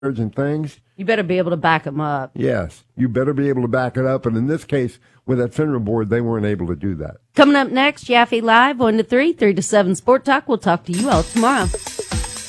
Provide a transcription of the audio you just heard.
and things. You better be able to back them up. Yes, you better be able to back it up. And in this case, with that FINRA board, they weren't able to do that. Coming up next, Jaffe Live, 1 to 3, 3 to 7 Sport Talk. We'll talk to you all tomorrow.